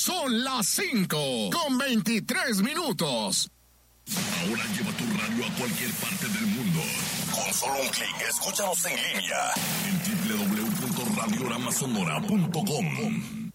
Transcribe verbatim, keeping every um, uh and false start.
Son las cinco con veintitrés minutos. Ahora lleva tu radio a cualquier parte del mundo. Con solo un clic, escúchanos en línea en doble u doble u doble u punto radiorama sonora punto com.